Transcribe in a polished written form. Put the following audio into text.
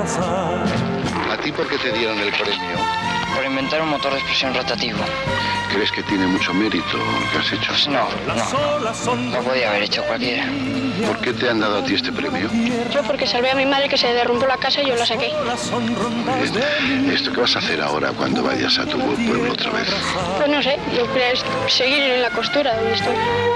¿A ti por qué te dieron el premio? Por inventar un motor de explosión rotativo. ¿Crees que tiene mucho mérito lo que has hecho? Pues no. Lo podía haber hecho cualquiera. ¿Por qué te han dado a ti este premio? Yo porque salvé a mi madre que se derrumbó la casa y yo la saqué. Muy bien. ¿Esto qué vas a hacer ahora cuando vayas a tu pueblo otra vez? Pues no sé, yo creo seguir en la costura donde estoy.